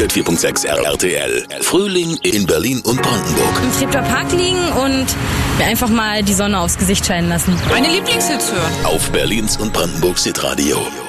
104.6 RTL. Frühling in Berlin und Brandenburg. Im Treptower Park liegen und mir einfach mal die Sonne aufs Gesicht scheinen lassen. Meine Lieblingshits hören. Auf Berlins und Brandenburgs Hitradio.